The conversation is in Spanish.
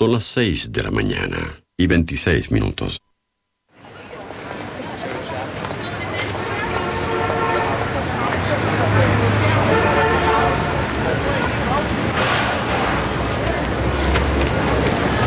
Son las 6 de la mañana y 26 minutos.